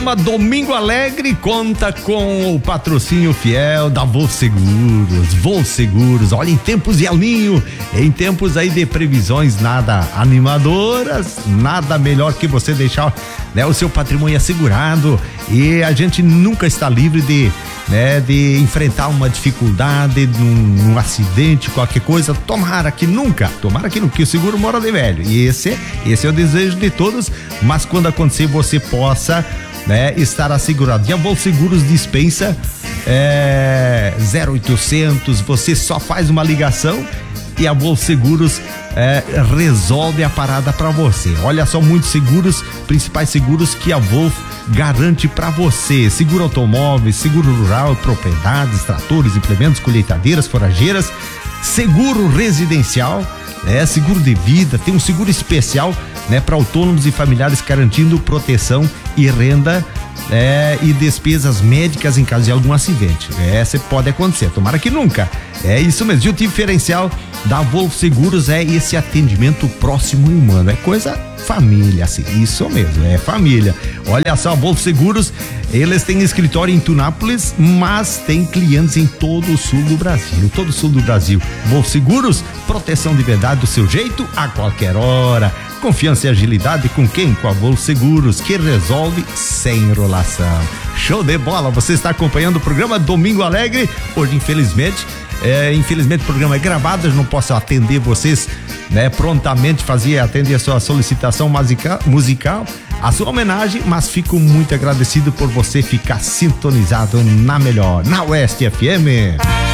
Domingo Alegre conta com o patrocínio fiel da Vol Seguros. Vol Seguros, olha, em tempos de El Ninho, em tempos aí de previsões nada animadoras, nada melhor que você deixar, né, o seu patrimônio assegurado, e a gente nunca está livre de enfrentar uma dificuldade, um acidente, qualquer coisa. Tomara que nunca, que o seguro mora de velho, e esse é o desejo de todos, mas quando acontecer você possa, né, estar assegurado. E a Vol Seguros dispensa 0800, você só faz uma ligação e a Vol Seguros resolve a parada para você. Olha só, muitos seguros, principais seguros que a Vol garante para você: seguro automóveis, seguro rural, propriedades, tratores, implementos, colheitadeiras, forrageiras, seguro residencial, seguro de vida, tem um seguro especial, né, para autônomos e familiares, garantindo proteção e renda e despesas médicas em caso de algum acidente. Você pode acontecer, tomara que nunca. É isso mesmo. E o diferencial da Vol Seguros é esse atendimento próximo e humano. É coisa família, assim, isso mesmo, é família. Olha só, a Vol Seguros, eles têm escritório em Tunápolis, mas tem clientes em todo o sul do Brasil. Vol Seguros, proteção de verdade do seu jeito, a qualquer hora. Confiança e agilidade com quem? Com a Vol Seguros, que resolve sem enrolação. Show de bola! Você está acompanhando o programa Domingo Alegre. Hoje, infelizmente o programa é gravado, eu não posso atender vocês, né, prontamente, atender a sua solicitação musical, a sua homenagem, mas fico muito agradecido por você ficar sintonizado na melhor, na Oeste FM.